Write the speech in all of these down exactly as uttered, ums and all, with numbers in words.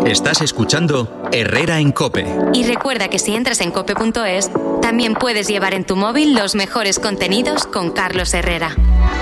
Estás escuchando Herrera en COPE. Y recuerda que si entras en cope punto es, también puedes llevar en tu móvil los mejores contenidos con Carlos Herrera.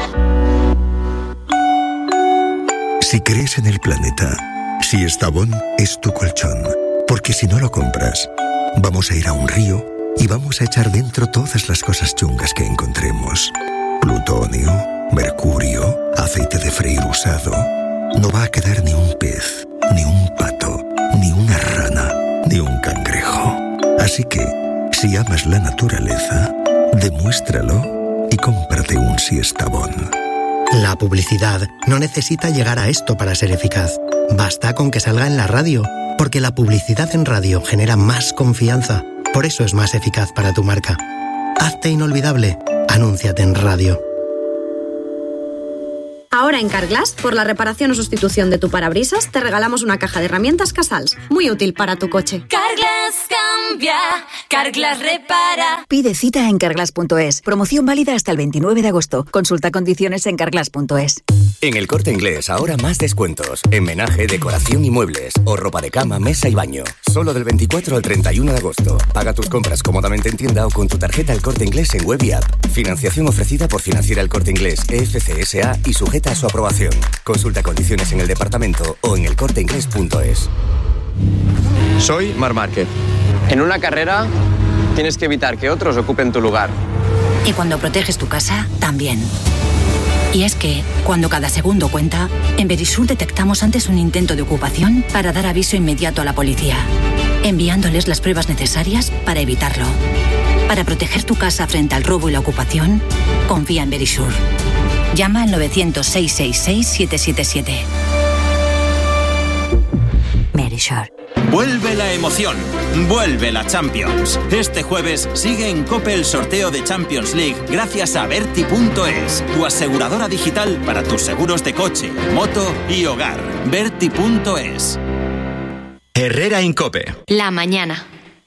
Si crees en el planeta, si Estavón es tu colchón, porque si no lo compras, vamos a ir a un río y vamos a echar dentro todas las cosas chungas que encontremos. Plutonio, mercurio, aceite de freír usado. No va a quedar ni un pez, ni un pato, ni una rana, ni un cangrejo. Así que, si amas la naturaleza, demuéstralo y cómprate un Siestabón. La publicidad no necesita llegar a esto para ser eficaz. Basta con que salga en la radio, porque la publicidad en radio genera más confianza. Por eso es más eficaz para tu marca. Hazte inolvidable. Anúnciate en radio. Ahora en Carglass, por la reparación o sustitución de tu parabrisas, te regalamos una caja de herramientas Casals, muy útil para tu coche. Carglass cambia, Carglass repara. Pide cita en carglass punto es. Promoción válida hasta el veintinueve de agosto. Consulta condiciones en carglass punto es. En El Corte Inglés ahora más descuentos. En menaje, decoración y muebles. O ropa de cama, mesa y baño. Solo del veinticuatro al treinta y uno de agosto. Paga tus compras cómodamente en tienda o con tu tarjeta El Corte Inglés en web y app. Financiación ofrecida por Financiera El Corte Inglés E F C S A y sujeta a su aprobación. Consulta condiciones en el departamento o en el corte inglés punto es. Soy Marc Márquez. En una carrera tienes que evitar que otros ocupen tu lugar. Y cuando proteges tu casa, también. Y es que, cuando cada segundo cuenta, en Verisur detectamos antes un intento de ocupación para dar aviso inmediato a la policía, enviándoles las pruebas necesarias para evitarlo. Para proteger tu casa frente al robo y la ocupación, confía en Verisur. Llama al novecientos, seiscientos sesenta y seis, siete siete siete. Verisur. Vuelve la emoción, vuelve la Champions. Este jueves sigue en COPE el sorteo de Champions League gracias a Berti punto es, tu aseguradora digital para tus seguros de coche, moto y hogar. Berti punto es. Herrera en COPE. La mañana.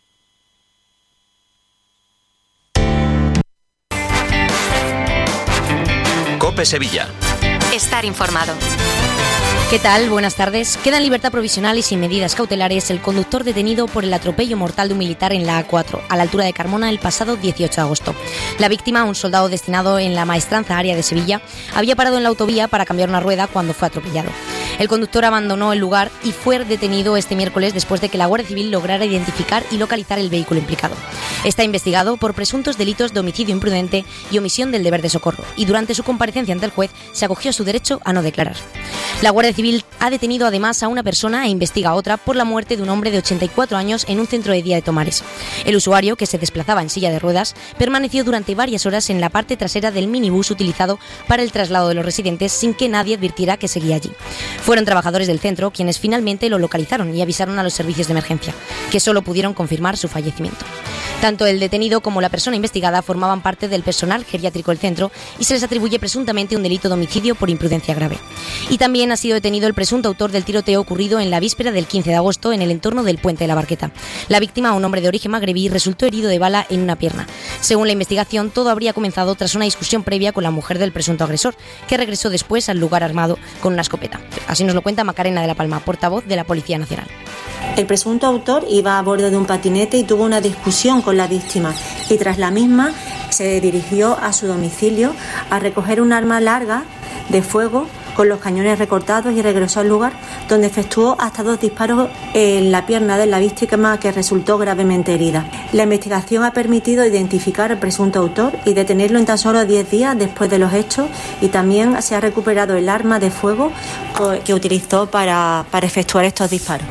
COPE Sevilla. Estar informado. ¿Qué tal? Buenas tardes. Queda en libertad provisional y sin medidas cautelares el conductor detenido por el atropello mortal de un militar en la A cuatro, a la altura de Carmona, el pasado dieciocho de agosto. La víctima, un soldado destinado en la Maestranza Área de Sevilla, había parado en la autovía para cambiar una rueda cuando fue atropellado. El conductor abandonó el lugar y fue detenido este miércoles después de que la Guardia Civil lograra identificar y localizar el vehículo implicado. Está investigado por presuntos delitos de homicidio imprudente y omisión del deber de socorro, y durante su comparecencia ante el juez se acogió a su derecho a no declarar. La Guardia Civil ha detenido además a una persona e investiga a otra por la muerte de un hombre de ochenta y cuatro años en un centro de día de Tomares. El usuario, que se desplazaba en silla de ruedas, permaneció durante varias horas en la parte trasera del minibús utilizado para el traslado de los residentes sin que nadie advirtiera que seguía allí. Fueron trabajadores del centro quienes finalmente lo localizaron y avisaron a los servicios de emergencia, que solo pudieron confirmar su fallecimiento. Tanto el detenido como la persona investigada formaban parte del personal geriátrico del centro y se les atribuye presuntamente un delito de homicidio por imprudencia grave. Y también ha sido detenido el presunto autor del tiroteo ocurrido en la víspera del quince de agosto en el entorno del Puente de la Barqueta. La víctima, un hombre de origen magrebí, resultó herido de bala en una pierna. Según la investigación, todo habría comenzado tras una discusión previa con la mujer del presunto agresor, que regresó después al lugar armado con una escopeta. Así nos lo cuenta Macarena de la Palma, portavoz de la Policía Nacional. El presunto autor iba a bordo de un patinete y tuvo una discusión con la víctima y tras la misma se dirigió a su domicilio a recoger un arma larga de fuego con los cañones recortados y regresó al lugar donde efectuó hasta dos disparos en la pierna de la víctima, que resultó gravemente herida. La investigación ha permitido identificar al presunto autor y detenerlo en tan solo diez días después de los hechos, y también se ha recuperado el arma de fuego que utilizó para, para efectuar estos disparos.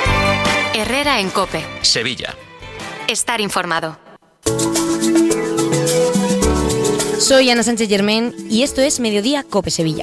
Herrera en COPE. Sevilla. Estar informado. Soy Ana Sánchez Germán y esto es Mediodía COPE Sevilla.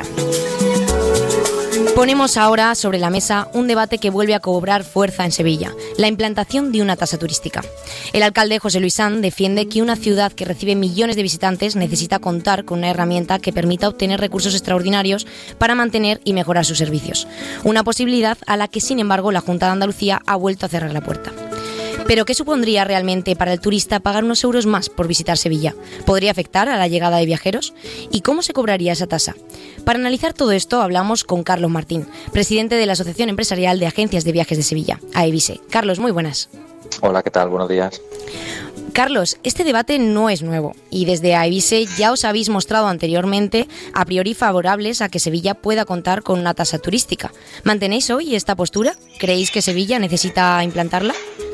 Ponemos ahora sobre la mesa un debate que vuelve a cobrar fuerza en Sevilla, la implantación de una tasa turística. El alcalde José Luis Sanz defiende que una ciudad que recibe millones de visitantes necesita contar con una herramienta que permita obtener recursos extraordinarios para mantener y mejorar sus servicios. Una posibilidad a la que, sin embargo, la Junta de Andalucía ha vuelto a cerrar la puerta. Pero ¿qué supondría realmente para el turista pagar unos euros más por visitar Sevilla? ¿Podría afectar a la llegada de viajeros? ¿Y cómo se cobraría esa tasa? Para analizar todo esto hablamos con Carlos Martín, presidente de la Asociación Empresarial de Agencias de Viajes de Sevilla, AEVISE. Carlos, muy buenas. Hola, ¿qué tal? Buenos días. Carlos, este debate no es nuevo y desde AEVISE ya os habéis mostrado anteriormente a priori favorables a que Sevilla pueda contar con una tasa turística. ¿Mantenéis hoy esta postura? ¿Creéis que Sevilla necesita implantarla?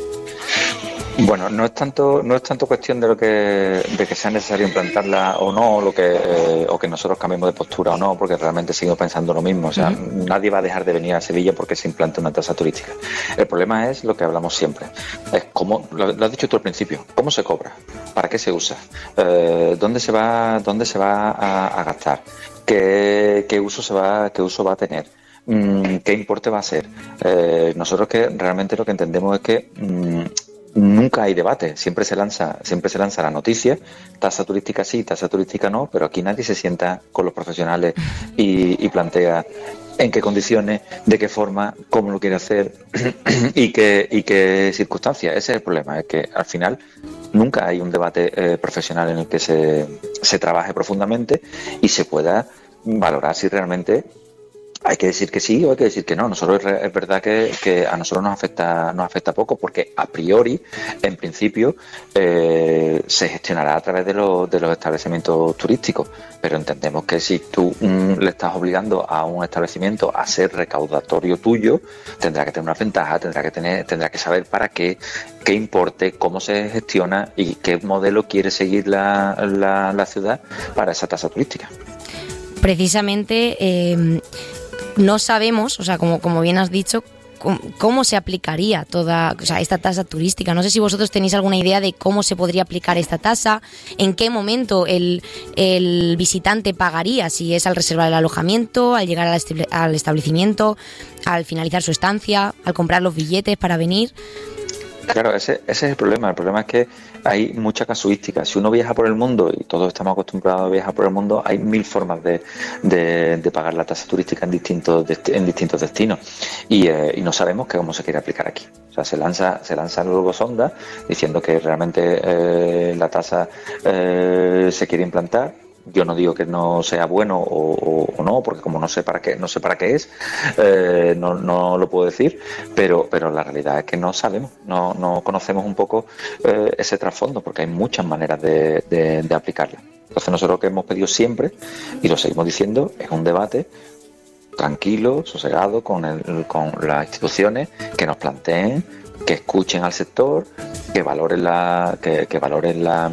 Bueno, no es tanto no es tanto cuestión de lo que de que sea necesario implantarla o no, o lo que eh, o que nosotros cambiemos de postura o no, porque realmente seguimos pensando lo mismo. O sea, uh-huh. Nadie va a dejar de venir a Sevilla porque se implante una tasa turística. El problema es lo que hablamos siempre. Es cómo, lo, lo has dicho tú al principio, ¿cómo se cobra? ¿Para qué se usa? Eh, ¿Dónde se va dónde se va a, a gastar? ¿Qué, qué uso se va qué uso va a tener? ¿Qué importe va a ser? Eh, nosotros que realmente lo que entendemos es que mmm, nunca hay debate, siempre se lanza, siempre se lanza la noticia, tasa turística sí, tasa turística no, pero aquí nadie se sienta con los profesionales y, y plantea en qué condiciones, de qué forma, cómo lo quiere hacer y qué, y qué circunstancias. Ese es el problema, es que al final nunca hay un debate eh, profesional en el que se, se trabaje profundamente y se pueda valorar si realmente hay que decir que sí o hay que decir que no. Nosotros es verdad que, que a nosotros nos afecta nos afecta poco porque a priori, en principio, eh, se gestionará a través de, los de los establecimientos turísticos. Pero entendemos que si tú mm, le estás obligando a un establecimiento a ser recaudatorio tuyo, tendrá que tener una ventaja, tendrá que tener, tendrá que saber para qué, qué importe, cómo se gestiona y qué modelo quiere seguir la, la, la ciudad para esa tasa turística. Precisamente eh, no sabemos, o sea, como, como bien has dicho, cómo, cómo se aplicaría toda, o sea, esta tasa turística. No sé si vosotros tenéis alguna idea de cómo se podría aplicar esta tasa, en qué momento el, el visitante pagaría, si es al reservar el alojamiento, al llegar al establecimiento, al finalizar su estancia, al comprar los billetes para venir. Claro, ese, ese es el problema. El problema es que hay mucha casuística. Si uno viaja por el mundo, y todos estamos acostumbrados a viajar por el mundo, hay mil formas de, de, de pagar la tasa turística en distintos en distintos destinos. Y, eh, y no sabemos que cómo se quiere aplicar aquí. O sea, se lanza se lanza luego sonda diciendo que realmente eh, la tasa eh, se quiere implantar. Yo no digo que no sea bueno o, o, o no, porque como no sé para qué, no sé para qué es, eh, no, no lo puedo decir, pero, pero la realidad es que no sabemos, no, no conocemos un poco eh, ese trasfondo, porque hay muchas maneras de, de, de aplicarla. Entonces nosotros lo que hemos pedido siempre, y lo seguimos diciendo, es un debate tranquilo, sosegado, con, el, con las instituciones que nos planteen, que escuchen al sector, que valoren la, que, que valoren la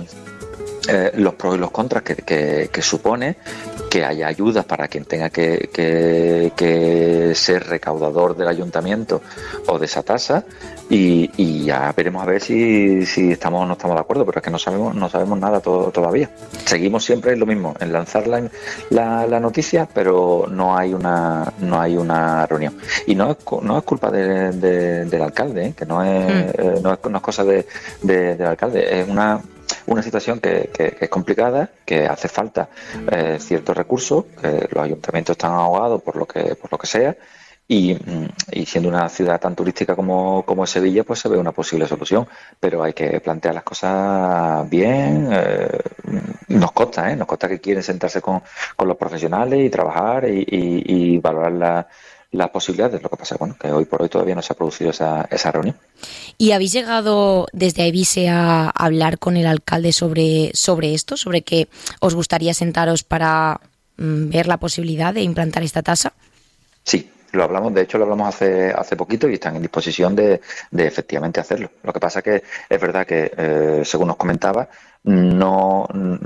Eh, los pros y los contras que, que, que supone, que haya ayudas para quien tenga que, que, que ser recaudador del ayuntamiento o de esa tasa y, y ya veremos a ver si, si estamos o no estamos de acuerdo, pero es que no sabemos no sabemos nada todo, todavía. Seguimos siempre en lo mismo, en lanzar la, la, la noticia, pero no hay una no hay una reunión. Y no es, no es culpa de, de, del alcalde, ¿eh? que no es, mm. eh, no es, no es cosa de, de, del alcalde, es una una situación que, que, que es complicada, que hace falta eh, ciertos recursos, que los ayuntamientos están ahogados por lo que por lo que sea, y, y siendo una ciudad tan turística como, como es Sevilla, pues se ve una posible solución, pero hay que plantear las cosas bien. Eh, nos consta, ¿eh? nos consta que quieren sentarse con, con los profesionales y trabajar y, y, y valorar la las posibilidades. Lo que pasa es bueno, que hoy por hoy todavía no se ha producido esa, esa reunión. ¿Y habéis llegado desde AEVISE a hablar con el alcalde sobre, sobre esto, sobre que os gustaría sentaros para mm, ver la posibilidad de implantar esta tasa? Sí, lo hablamos, de hecho lo hablamos hace hace poquito y están en disposición de, de efectivamente hacerlo. Lo que pasa es que es verdad que, eh, según nos comentaba, no...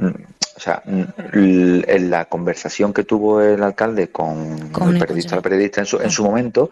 O sea, en la conversación que tuvo el alcalde con, con el periodista, el periodista en su, en su momento,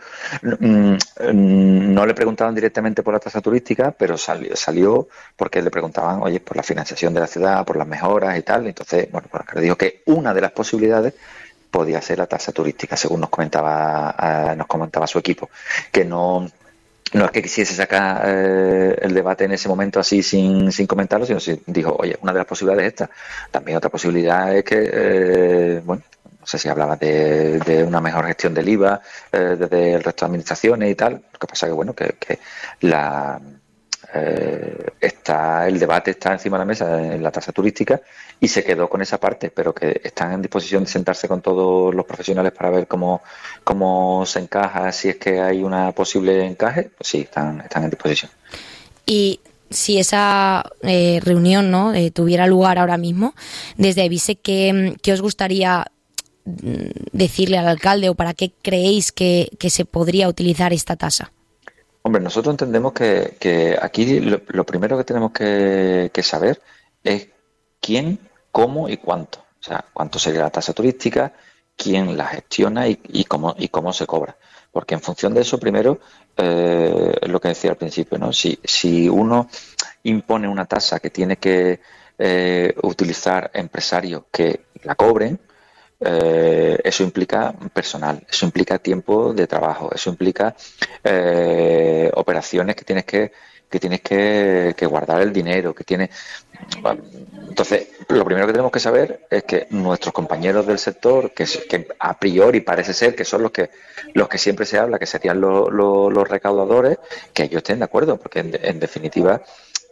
no le preguntaban directamente por la tasa turística, pero salió, salió porque le preguntaban, oye, por la financiación de la ciudad, por las mejoras y tal. Entonces, bueno, pues le dijo que una de las posibilidades podía ser la tasa turística, según nos comentaba, nos comentaba su equipo, que no... No es que quisiese sacar eh, el debate en ese momento así sin, sin comentarlo, sino que dijo, oye, una de las posibilidades es esta. También otra posibilidad es que, eh, bueno, no sé si hablaba de, de una mejor gestión del I V A eh, desde el resto de administraciones y tal. Lo que pasa que, bueno, que, que la, eh, está el debate está encima de la mesa en la tasa turística y se quedó con esa parte, pero que están en disposición de sentarse con todos los profesionales para ver cómo, cómo se encaja, si es que hay una posible encaje, pues sí, están, están en disposición. Y si esa eh, reunión, ¿no?, eh, tuviera lugar ahora mismo, desde Evise, ¿qué, qué os gustaría decirle al alcalde o para qué creéis que, que se podría utilizar esta tasa? Hombre, nosotros entendemos que, que aquí lo, lo primero que tenemos que, que saber es quién, cómo y cuánto. O sea, cuánto sería la tasa turística, quién la gestiona y, y cómo y cómo se cobra. Porque en función de eso, primero, eh, lo que decía al principio, ¿no? Si, si uno impone una tasa que tiene que eh, utilizar empresarios que la cobren, Eh, eso implica personal, eso implica tiempo de trabajo, eso implica eh, operaciones que tienes que que tienes que, que guardar el dinero, que tienes. Entonces, lo primero que tenemos que saber es que nuestros compañeros del sector, que, que a priori parece ser que son los que los que siempre se habla, que serían los, los, los recaudadores, que ellos estén de acuerdo, porque en, en definitiva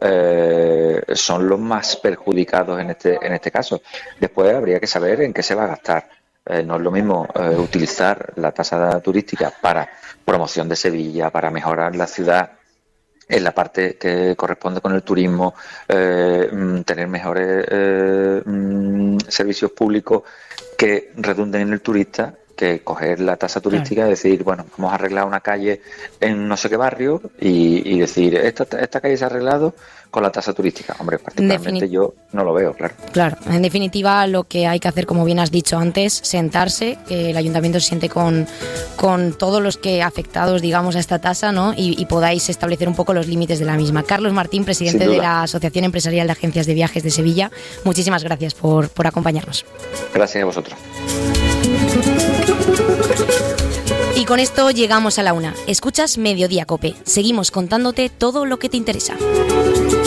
Eh, son los más perjudicados en este en este caso. Después habría que saber en qué se va a gastar. Eh, no es lo mismo eh, utilizar la tasa turística para promoción de Sevilla, para mejorar la ciudad en la parte que corresponde con el turismo, eh, tener mejores eh, servicios públicos que redunden en el turista, que coger la tasa turística y decir, bueno, vamos a arreglar una calle en no sé qué barrio y, y decir, esta, esta calle se ha arreglado con la tasa turística. Hombre, particularmente Definit- yo no lo veo, claro. Claro, en definitiva lo que hay que hacer, como bien has dicho antes, sentarse, que el ayuntamiento se siente con, con todos los que afectados, digamos, a esta tasa, ¿no? Y, y podáis establecer un poco los límites de la misma. Carlos Martín, presidente de la Asociación Empresarial de Agencias de Viajes de Sevilla, muchísimas gracias por, por acompañarnos. Gracias a vosotros. Y con esto llegamos a la una. Escuchas Mediodía Cope. Seguimos contándote todo lo que te interesa.